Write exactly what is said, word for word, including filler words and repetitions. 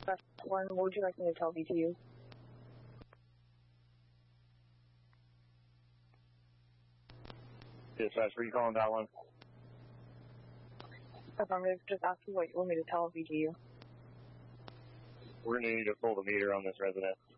Press one, what would you like me to tell B T U? Dispatch, were you calling that one? Affirmative, just ask me what you want me to tell B T U. We're going to need to pull the meter on this resident.